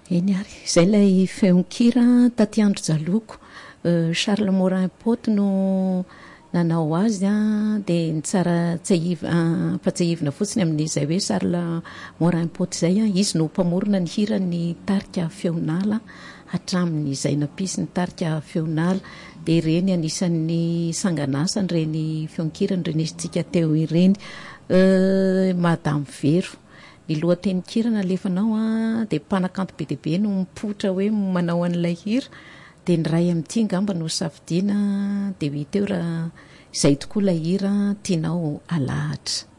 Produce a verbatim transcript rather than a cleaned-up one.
eny ary izay ilay feonkira taty andro jaloko Charles Morin Pote no nanao azy a dia ny tsara fatsahivana fotsiny amin'izay hoe Charles Morin Pote izay a izy no mpamorona ny hira ny tarika feonala hatramin'izay nampisy ny tarika feonala dia ireny anisan'ny sanganasany ireny feonkirany ireny izintsika teo ireny Madame Vero ny lohatenin-kirana alefanao a dia mpanakanto be dia be no mipoitra hoe manao an'ilay hira dia ny ray amin'ity ngamba no safidiana dia hita eo raha izay tokoa ilay hira tianao alahatra.